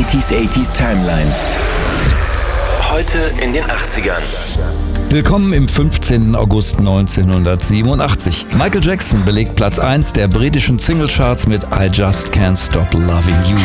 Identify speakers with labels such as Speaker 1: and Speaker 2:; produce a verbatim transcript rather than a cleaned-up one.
Speaker 1: neunziger achtziger Timeline. Heute in den achtzigern.
Speaker 2: Willkommen im fünfzehnten August neunzehnhundertsiebenundachtzig. Michael Jackson belegt Platz eins der britischen Singlecharts mit I Just Can't Stop Loving You.